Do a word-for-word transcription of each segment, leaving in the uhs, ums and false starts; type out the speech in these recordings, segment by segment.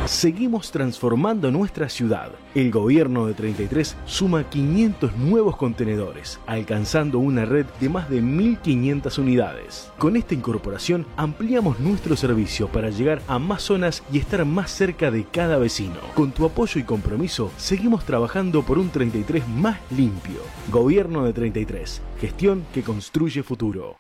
Seguimos transformando nuestra ciudad. El gobierno de treinta y tres suma quinientos nuevos contenedores, alcanzando una red de más de mil quinientas unidades. Con esta incorporación ampliamos nuestro servicio para llegar a más zonas y estar más cerca de cada vecino. Con tu apoyo y compromiso, seguimos trabajando por un treinta y tres más limpio. Gobierno de treinta y tres. Gestión que construye futuro.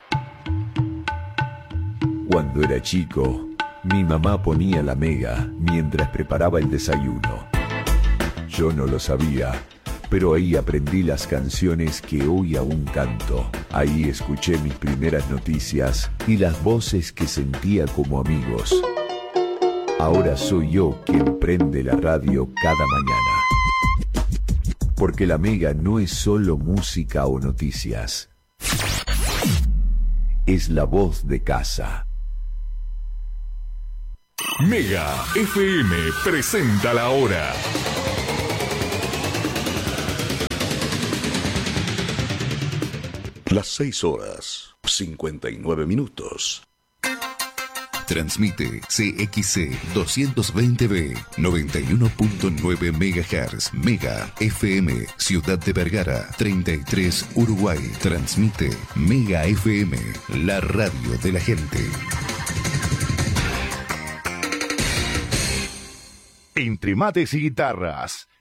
Cuando era chico, mi mamá ponía la Mega mientras preparaba el desayuno. Yo no lo sabía, pero ahí aprendí las canciones que hoy aún canto. Ahí escuché mis primeras noticias y las voces que sentía como amigos. Ahora soy yo quien prende la radio cada mañana. Porque la Mega no es solo música o noticias. Es la voz de casa. Mega F M presenta la hora. Las seis horas, cincuenta y nueve minutos. Transmite C X C doscientos veinte B, noventa y uno punto nueve megahertz, Mega F M, Ciudad de Vergara, treinta y tres, Uruguay. Transmite Mega F M, la radio de la gente. Entre mates y guitarras,